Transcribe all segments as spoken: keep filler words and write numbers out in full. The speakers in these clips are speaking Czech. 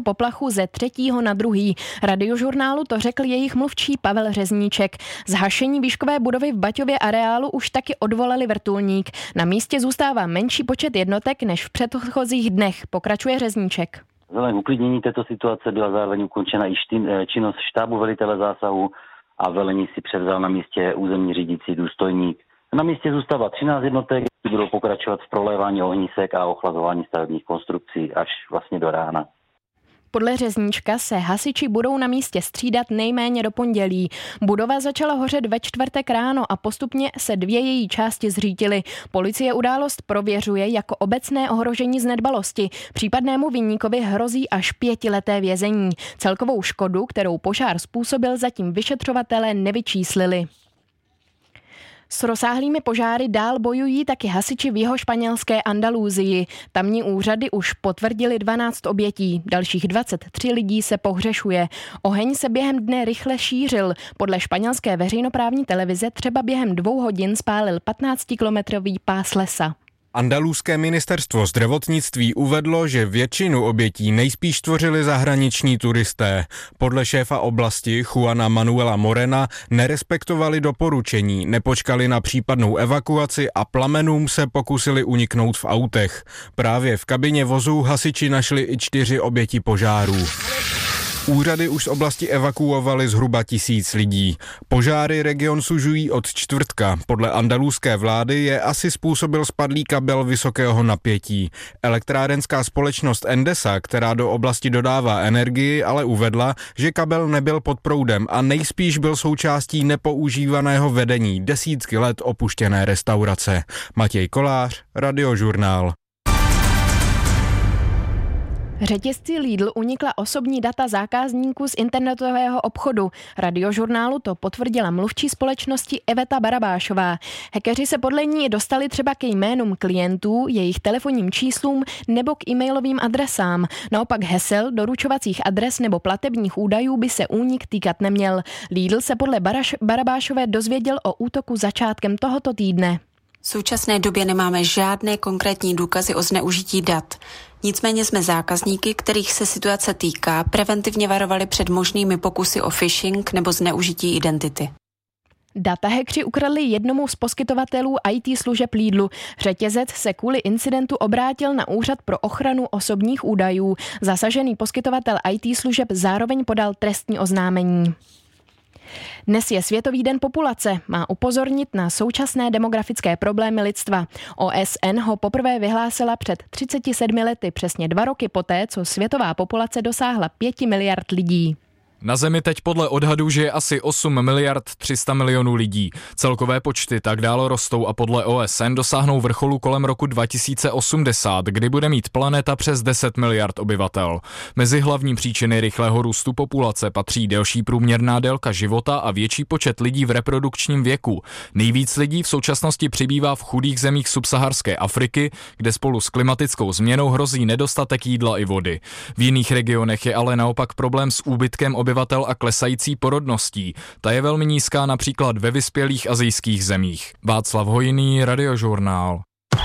poplachu ze třetího na druhý. Radiožurnálu to řekl jejich mluvčí Pavel Řezníček. Z hašení výškové budovy v Baťově areálu už taky odvolali vrtulník. Na místě zůstává menší počet jednotek než v předchozích dnech, pokračuje Řezníček. Vzhledem k uklidnění této situace byla zároveň ukončena i činnost štábu velitele zásahu a velení si převzal na místě územní řídící důstojník. Na místě zůstává třináct jednotek, které budou pokračovat v prolévání ohnisek a ochlazování stavebních konstrukcí až vlastně do rána. Podle Řezníčka se hasiči budou na místě střídat nejméně do pondělí. Budova začala hořet ve čtvrtek ráno a postupně se dvě její části zřítily. Policie událost prověřuje jako obecné ohrožení z nedbalosti. Případnému viníkovi hrozí až pětileté vězení. Celkovou škodu, kterou požár způsobil, zatím vyšetřovatelé nevyčíslili. S rozsáhlými požáry dál bojují taky hasiči v jihošpanělské Andalúsii. Tamní úřady už potvrdili dvanáct obětí, dalších dvacet tři lidí se pohřešuje. Oheň se během dne rychle šířil. Podle španělské veřejnoprávní televize třeba během dvou hodin spálil patnáctikilometrový pás lesa. Andalúské ministerstvo zdravotnictví uvedlo, že většinu obětí nejspíš tvořili zahraniční turisté. Podle šéfa oblasti Juana Manuela Morena nerespektovali doporučení, nepočkali na případnou evakuaci a plamenům se pokusili uniknout v autech. Právě v kabině vozů hasiči našli i čtyři oběti požárů. Úřady už z oblasti evakuovali zhruba tisíc lidí. Požáry region sužují od čtvrtka. Podle andalúské vlády je asi způsobil spadlý kabel vysokého napětí. Elektrárenská společnost Endesa, která do oblasti dodává energii, ale uvedla, že kabel nebyl pod proudem a nejspíš byl součástí nepoužívaného vedení desítky let opuštěné restaurace. Matěj Kolář, Radiožurnál. Řetězci Lidl unikla osobní data zákazníků z internetového obchodu. Radiožurnálu to potvrdila mluvčí společnosti Eveta Barabášová. Hackeři se podle ní dostali třeba ke jménům klientů, jejich telefonním číslům nebo k e-mailovým adresám. Naopak hesel, doručovacích adres nebo platebních údajů by se únik týkat neměl. Lidl se podle Baraš- Barabášové dozvěděl o útoku začátkem tohoto týdne. V současné době nemáme žádné konkrétní důkazy o zneužití dat. Nicméně jsme zákazníky, kterých se situace týká, preventivně varovali před možnými pokusy o phishing nebo zneužití identity. Data hackři ukradli jednomu z poskytovatelů í té služeb Lidlu. Řetězec se kvůli incidentu obrátil na Úřad pro ochranu osobních údajů. Zasažený poskytovatel í té služeb zároveň podal trestní oznámení. Dnes je Světový den populace, má upozornit na současné demografické problémy lidstva. O S N ho poprvé vyhlásila před třiceti sedmi lety, přesně dva roky poté, co světová populace dosáhla pěti miliard lidí. Na Zemi teď podle odhadů žije asi osm miliard tři sta milionů lidí. Celkové počty tak dál rostou a podle O S N dosáhnou vrcholu kolem roku dva tisíce osmdesát, kdy bude mít planeta přes deset miliard obyvatel. Mezi hlavní příčiny rychlého růstu populace patří delší průměrná délka života a větší počet lidí v reprodukčním věku. Nejvíc lidí v současnosti přibývá v chudých zemích subsaharské Afriky, kde spolu s klimatickou změnou hrozí nedostatek jídla i vody. V jiných regionech je ale naopak problém s úbytkem obyvatel a klesající porodností. Ta je velmi nízká například ve vyspělých asijských zemích. Václav Hojný, Radiožurnál.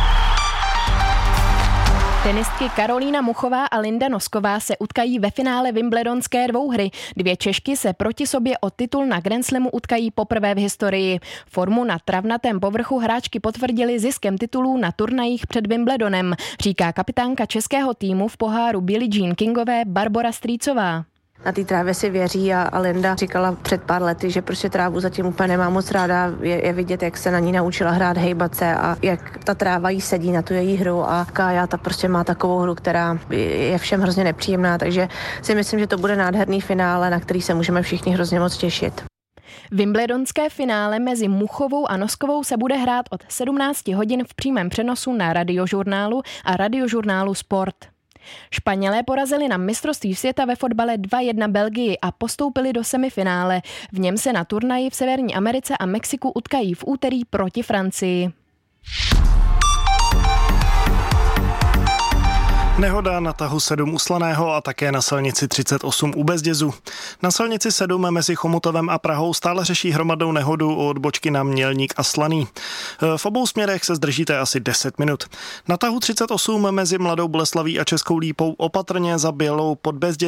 Tenistky Karolína Muchová a Linda Nosková se utkají ve finále wimbledonské dvouhry. Dvě Češky se proti sobě o titul na Grand Slamu utkají poprvé v historii. Formu na travnatém povrchu hráčky potvrdily ziskem titulů na turnajích před Wimbledonem, říká kapitánka českého týmu v poháru Billie Jean Kingové Barbora Strýcová. Na té trávě si věří a, a Linda říkala před pár lety, že prostě trávu zatím úplně nemá moc ráda. Je, je vidět, jak se na ní naučila hrát, hejbat se a jak ta tráva jí sedí na tu její hru a Kája ta prostě má takovou hru, která je všem hrozně nepříjemná, takže si myslím, že to bude nádherný finále, na který se můžeme všichni hrozně moc těšit. Wimbledonské finále mezi Muchovou a Noskovou se bude hrát od sedmnácti hodin v přímém přenosu na Radiožurnálu a Radiožurnálu Sport. Španělé porazili na mistrovství světa ve fotbale dva jedna Belgii a postoupili do semifinále. V něm se na turnaji v Severní Americe a Mexiku utkají v úterý proti Francii. Nehoda na tahu sedm u Slaného a také na silnici třicet osm u Bezdězu. Na silnici sedm mezi Chomutovem a Prahou stále řeší hromadnou nehodu u odbočky na Mělník a Slaný. V obou směrech se zdržíte asi deset minut. Na tahu třicet osm mezi Mladou Boleslaví a Českou Lípou opatrně za Bělou pod Bezděz